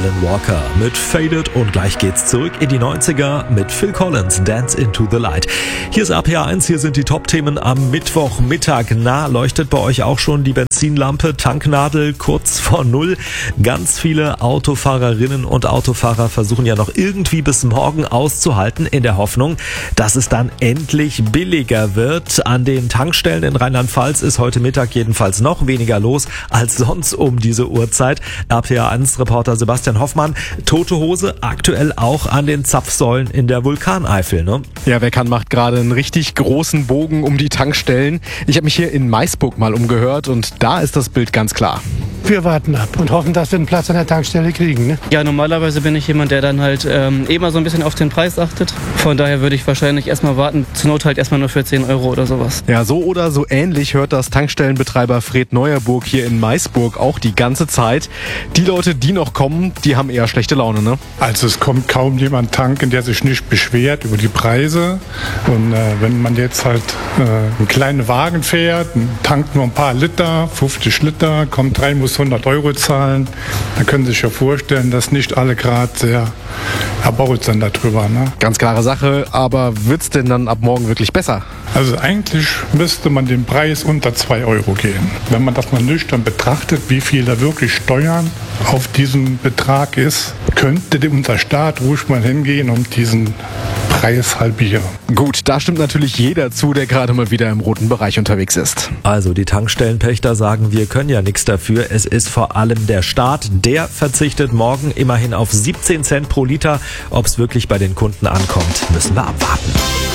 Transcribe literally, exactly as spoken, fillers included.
Alan Walker mit Faded und gleich geht's zurück in die neunziger mit Phil Collins, Dance into the Light. Hier ist A P A eins, hier sind die Top-Themen am Mittwochmittag. Na, leuchtet bei euch auch schon die Benzinlampe, Tanknadel kurz vor Null? Ganz viele Autofahrerinnen und Autofahrer versuchen ja noch irgendwie bis morgen auszuhalten, in der Hoffnung, dass es dann endlich billiger wird. An den Tankstellen in Rheinland-Pfalz ist heute Mittag jedenfalls noch weniger los als sonst um diese Uhrzeit. R P A eins Reporter Sebastian Hoffmann, tote Hose aktuell auch an den Zapfsäulen in der Vulkaneifel, ne? Ja, wer kann, macht gerade einen richtig großen Bogen um die Tankstellen. Ich habe mich hier in Maisburg mal umgehört und da ist das Bild ganz klar. Wir warten ab und hoffen, dass wir einen Platz an der Tankstelle kriegen. Ne? Ja, normalerweise bin ich jemand, der dann halt ähm, eh mal so ein bisschen auf den Preis achtet. Von daher würde ich wahrscheinlich erstmal warten. Zur Not halt erstmal nur für zehn Euro oder sowas. Ja, so oder so ähnlich hört das Tankstellenbetreiber Fred Neuerburg hier in Maisburg auch die ganze Zeit. Die Leute, die noch kommen, die haben eher schlechte Laune, ne? Also es kommt kaum jemand tanken, der sich nicht beschwert über die Preise. Und äh, wenn man jetzt halt äh, einen kleinen Wagen fährt, tankt nur ein paar Liter, fünfzig Liter, kommt rein, muss hundert Euro zahlen, dann können Sie sich ja vorstellen, dass nicht alle gerade sehr erbaut sind darüber. Ne? Ganz klare Sache, aber wird's denn dann ab morgen wirklich besser? Also eigentlich müsste man den Preis unter zwei Euro gehen. Wenn man das mal nüchtern betrachtet, wie viel da wirklich Steuern auf diesem Betrag ist, könnte unser Staat ruhig mal hingehen und diesen Preis halbieren. Gut, da stimmt natürlich jeder zu, der gerade mal wieder im roten Bereich unterwegs ist. Also die Tankstellenpächter sagen, wir können ja nichts dafür. Es ist vor allem der Staat, der verzichtet morgen immerhin auf siebzehn Cent pro Liter. Ob es wirklich bei den Kunden ankommt, müssen wir abwarten.